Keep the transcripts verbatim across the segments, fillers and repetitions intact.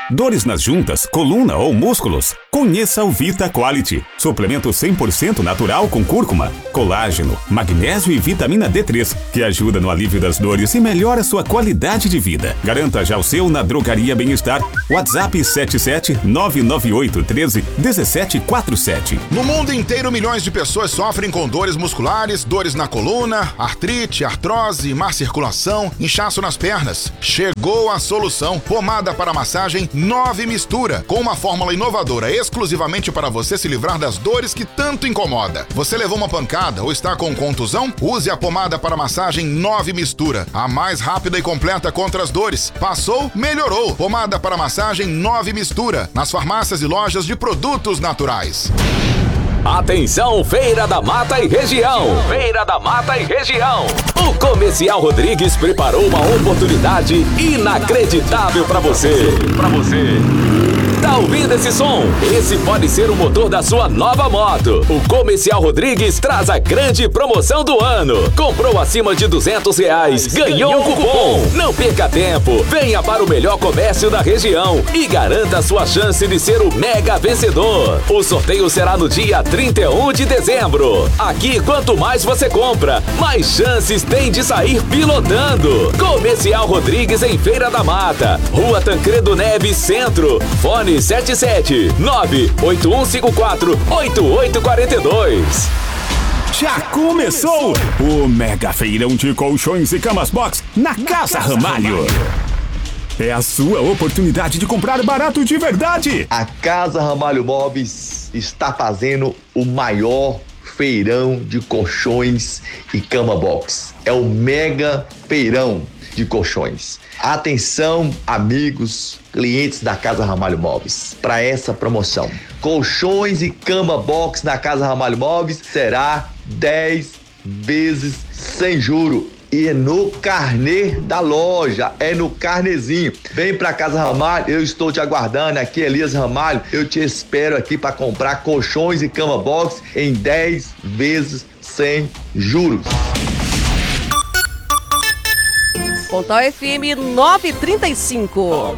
Dores nas juntas, coluna ou músculos? Conheça o Vita Quality. Suplemento cem por cento natural com cúrcuma, colágeno, magnésio e vitamina D três, que ajuda no alívio das dores e melhora sua qualidade de vida. Garanta já o seu na Drogaria Bem-Estar. WhatsApp sete sete nove nove oito um três um sete quatro sete. No mundo inteiro, milhões de pessoas sofrem com dores musculares, dores na coluna, artrite, artrose, má circulação, inchaço nas pernas. Chegou a solução. Pomada para massagem nove Mistura, com uma fórmula inovadora exclusivamente para você se livrar das dores que tanto incomoda. Você levou uma pancada ou está com contusão? Use a pomada para massagem nove Mistura, a mais rápida e completa contra as dores. Passou? Melhorou. Pomada para massagem nove Mistura, nas farmácias e lojas de produtos naturais. Atenção, Feira da Mata e região! Feira da Mata e região! O Comercial Rodrigues preparou uma oportunidade inacreditável para você. Para você. Tá ouvindo esse som? Esse pode ser o motor da sua nova moto. O Comercial Rodrigues traz a grande promoção do ano. Comprou acima de duzentos reais, ganhou um cupom. Não perca tempo. Venha para o melhor comércio da região e garanta a sua chance de ser o mega vencedor. O sorteio será no dia trinta e um de dezembro. Aqui, quanto mais você compra, mais chances tem de sair pilotando. Comercial Rodrigues em Feira da Mata, Rua Tancredo Neves, Centro. Fone sete sete nove oito um cinco quatro oito oito quatro dois. Já começou o Mega Feirão de Colchões e Camas Box na Casa Ramalho. É a sua oportunidade de comprar barato de verdade. A Casa Ramalho Móveis está fazendo o maior feirão de colchões e cama box. É o Mega Feirão de Colchões. Atenção, amigos, clientes da Casa Ramalho Móveis, para essa promoção. Colchões e cama box na Casa Ramalho Móveis será dez vezes sem juro. E é no carnê da loja, é no carnezinho. Vem pra Casa Ramalho, eu estou te aguardando aqui, Elias Ramalho. Eu te espero aqui para comprar colchões e cama box em dez vezes sem juros. Pontal F M nove trinta e cinco.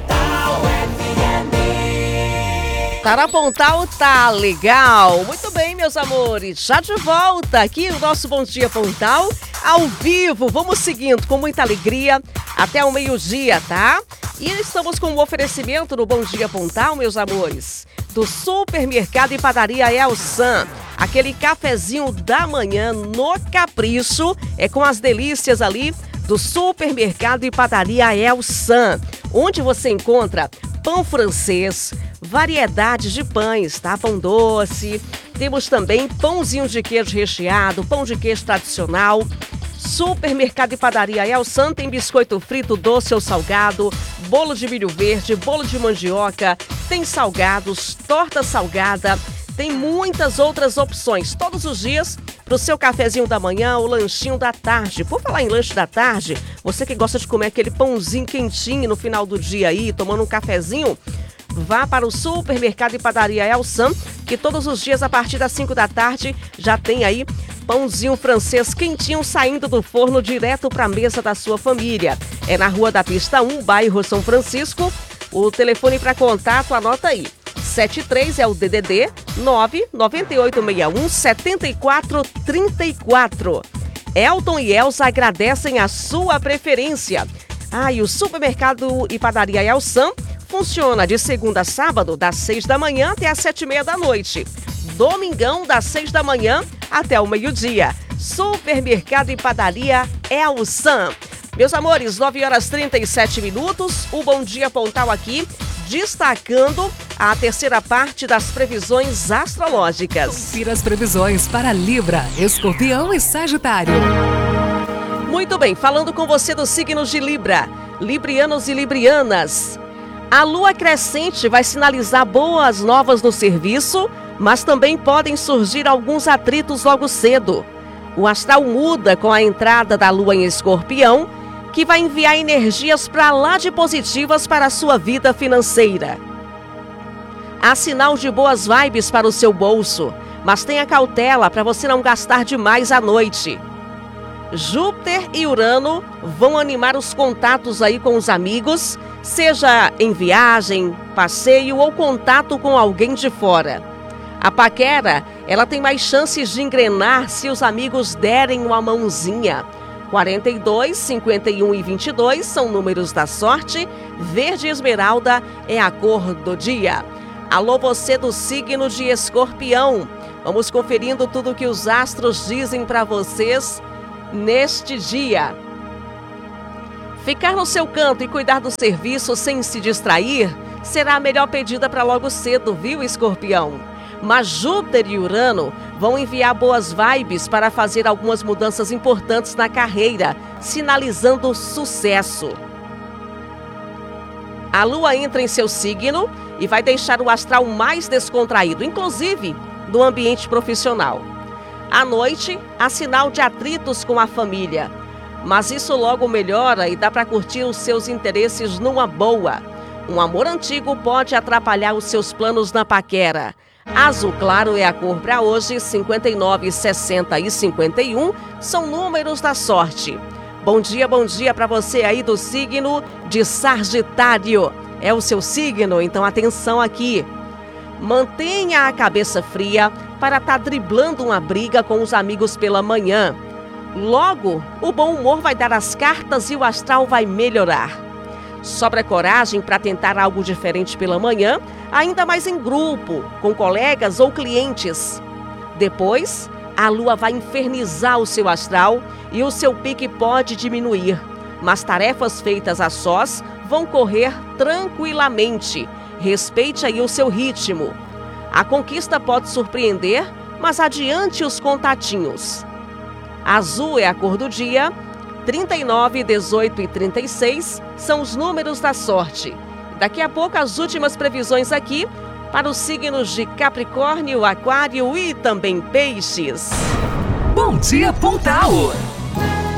Tá na Pontal, tá legal. Muito bem, meus amores. Já de volta aqui o nosso Bom Dia Pontal, ao vivo. Vamos seguindo com muita alegria até o meio-dia, tá? E estamos com um oferecimento no Bom Dia Pontal, meus amores, do Supermercado e Padaria El San. Aquele cafezinho da manhã no capricho, é com as delícias ali do Supermercado e Padaria El San, onde você encontra pão francês, variedades de pães, tá? Pão doce, temos também pãozinho de queijo recheado, pão de queijo tradicional. Supermercado e Padaria El San tem biscoito frito, doce ou salgado, bolo de milho verde, bolo de mandioca, tem salgados, torta salgada, tem muitas outras opções todos os dias para o seu cafezinho da manhã, o lanchinho da tarde. Por falar em lanche da tarde, você que gosta de comer aquele pãozinho quentinho no final do dia aí, tomando um cafezinho, vá para o Supermercado e Padaria El San, que todos os dias a partir das cinco da tarde já tem aí pãozinho francês quentinho saindo do forno direto para a mesa da sua família. É na Rua da Pista um, bairro São Francisco. O telefone para contato, anota aí. sete três é o D D D nove nove oito seis um sete quatro três quatro. Elton e Elza agradecem a sua preferência. Ah, e o Supermercado e Padaria El San funciona de segunda a sábado, das seis da manhã até as sete e meia da noite. Domingão, das seis da manhã até o meio-dia. Supermercado e Padaria El San. Meus amores, nove horas e trinta e sete minutos. O Bom Dia Pontal aqui, destacando a terceira parte das previsões astrológicas. Confira as previsões para Libra, Escorpião e Sagitário. Muito bem, falando com você dos signos de Libra, librianos e librianas. A lua crescente vai sinalizar boas novas no serviço, mas também podem surgir alguns atritos logo cedo. O astral muda com a entrada da lua em Escorpião, que vai enviar energias para lá de positivas para a sua vida financeira. Há sinal de boas vibes para o seu bolso, mas tenha cautela para você não gastar demais à noite. Júpiter e Urano vão animar os contatos aí com os amigos, seja em viagem, passeio ou contato com alguém de fora. A paquera, ela tem mais chances de engrenar se os amigos derem uma mãozinha. quarenta e dois, cinquenta e um e vinte e dois são números da sorte. Verde esmeralda é a cor do dia. Alô, você do signo de Escorpião. Vamos conferindo tudo que os astros dizem para vocês neste dia. Ficar no seu canto e cuidar do serviço sem se distrair será a melhor pedida para logo cedo, viu, Escorpião? Mas Júpiter e Urano vão enviar boas vibes para fazer algumas mudanças importantes na carreira, sinalizando sucesso. A Lua entra em seu signo e vai deixar o astral mais descontraído, inclusive no ambiente profissional. À noite, há sinal de atritos com a família, mas isso logo melhora e dá para curtir os seus interesses numa boa. Um amor antigo pode atrapalhar os seus planos na paquera. Azul claro é a cor para hoje. Cinquenta e nove, sessenta e cinquenta e um são números da sorte. Bom dia, bom dia para você aí do signo de Sagitário. É o seu signo, então atenção aqui. Mantenha a cabeça fria para estar driblando uma briga com os amigos pela manhã. Logo, o bom humor vai dar as cartas e o astral vai melhorar. Sobra coragem para tentar algo diferente pela manhã, ainda mais em grupo, com colegas ou clientes. Depois, a lua vai infernizar o seu astral e o seu pique pode diminuir. Mas tarefas feitas a sós vão correr tranquilamente. Respeite aí o seu ritmo. A conquista pode surpreender, mas adiante os contatinhos. Azul é a cor do dia. trinta e nove, dezoito e trinta e seis são os números da sorte. Daqui a pouco as últimas previsões aqui para os signos de Capricórnio, Aquário e também Peixes. Bom dia, Pontal!